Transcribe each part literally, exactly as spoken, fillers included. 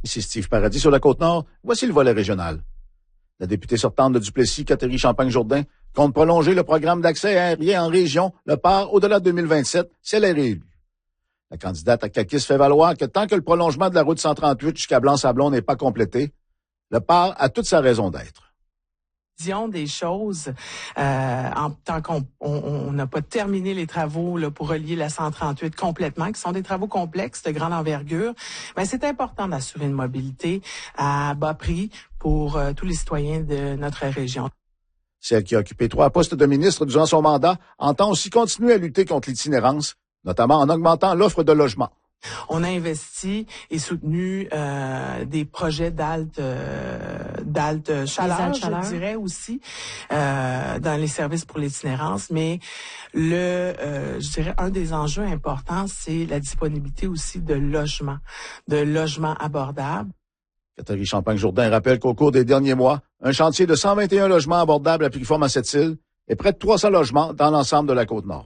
Ici Steve Paradis sur la Côte-Nord. Voici le volet régional. La députée sortante de Duplessis, Catherine Champagne-Jourdain, compte prolonger le programme d'accès aérien en région, le P A R, au-delà de deux mille vingt-sept, si elle est réélue. La candidate à caquiste fait valoir que tant que le prolongement de la route cent trente-huit jusqu'à Blanc-Sablon n'est pas complété, le P A R a toute sa raison d'être. Disons des choses, euh, en tant qu'on n'a pas terminé les travaux là, pour relier la cent trente-huit complètement, qui sont des travaux complexes de grande envergure, ben c'est important d'assurer une mobilité à bas prix pour euh, tous les citoyens de notre région. Celle qui a occupé trois postes de ministre durant son mandat entend aussi continuer à lutter contre l'itinérance, notamment en augmentant l'offre de logements. On a investi et soutenu euh, des projets d'halte euh, d'halte chaleur, je dirais aussi, euh, dans les services pour l'itinérance. Mais le, euh, je dirais, un des enjeux importants, c'est la disponibilité aussi de logements, de logements abordables. Catherine Champagne-Jourdain rappelle qu'au cours des derniers mois, un chantier de cent vingt et un logements abordables a pris forme à Sept-Îles et près de trois cents logements dans l'ensemble de la Côte-Nord.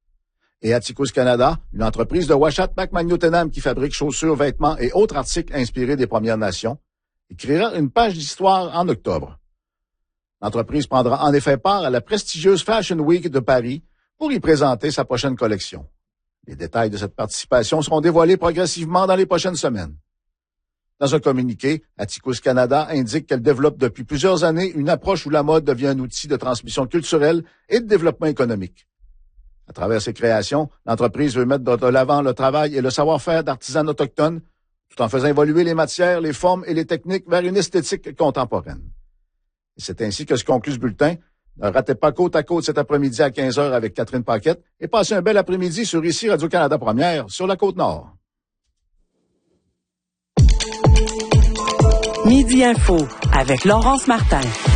Et Atticus Canada, une entreprise de Ouachat Macmagnotenam qui fabrique chaussures, vêtements et autres articles inspirés des Premières Nations, écrira une page d'histoire en octobre. L'entreprise prendra en effet part à la prestigieuse Fashion Week de Paris pour y présenter sa prochaine collection. Les détails de cette participation seront dévoilés progressivement dans les prochaines semaines. Dans un communiqué, Atticus Canada indique qu'elle développe depuis plusieurs années une approche où la mode devient un outil de transmission culturelle et de développement économique. À travers ses créations, l'entreprise veut mettre de l'avant le travail et le savoir-faire d'artisans autochtones, tout en faisant évoluer les matières, les formes et les techniques vers une esthétique contemporaine. Et c'est ainsi que se conclut ce bulletin. Ne ratez pas Côte à Côte cet après-midi à quinze heures avec Catherine Paquette et passez un bel après-midi sur ici Radio-Canada Première sur la Côte-Nord. Midi Info avec Laurence Martin.